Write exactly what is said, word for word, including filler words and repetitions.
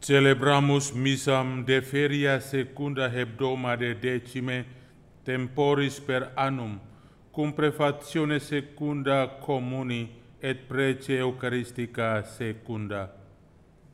Celebramus missam de feria secunda hebdoma de decime temporis per annum, cum prefatione secunda communi et prece eucharistica secunda.